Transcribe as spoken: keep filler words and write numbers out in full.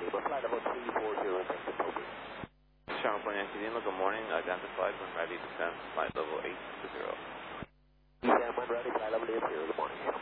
Lima, flight level three four zero, thank you, Toby. Charlotte Yankee Lima, good morning. Identified when ready to descend, flight level eight zero. Descend when ready, flight level eight zero, good morning.